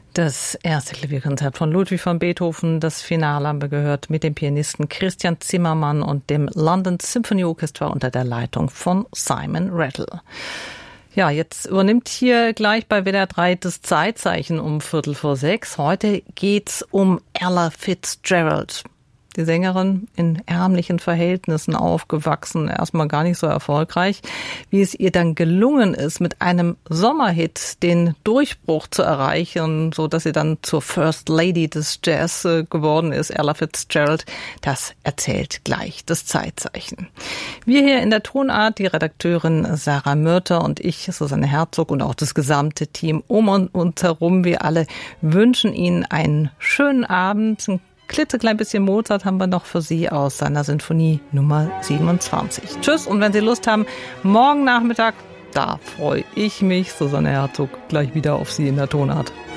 Das erste Klavierkonzert von Ludwig van Beethoven, das Finale haben wir gehört mit dem Pianisten Christian Zimmermann und dem London Symphony Orchestra unter der Leitung von Simon Rattle. Ja, jetzt übernimmt hier gleich bei WDR 3 das Zeitzeichen um 5:45. Heute geht's um Ella Fitzgerald. Die Sängerin, in ärmlichen Verhältnissen aufgewachsen, erstmal gar nicht so erfolgreich. Wie es ihr dann gelungen ist, mit einem Sommerhit den Durchbruch zu erreichen, so dass sie dann zur First Lady des Jazz geworden ist, Ella Fitzgerald, das erzählt gleich das Zeitzeichen. Wir hier in der Tonart, die Redakteurin Sarah Mürter und ich, Susanne Herzog und auch das gesamte Team um uns herum, wir alle wünschen Ihnen einen schönen Abend, klitzeklein bisschen Mozart haben wir noch für Sie aus seiner Sinfonie Nummer 27. Tschüss und wenn Sie Lust haben, morgen Nachmittag, da freue ich mich, Susanne Herzog, gleich wieder auf Sie in der Tonart.